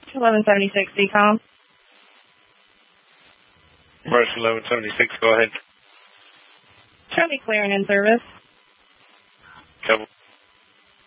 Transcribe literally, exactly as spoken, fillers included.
eleven seventy-six, D COM. Brush eleven seventy-six, go ahead. Show me clearing in service. Cover.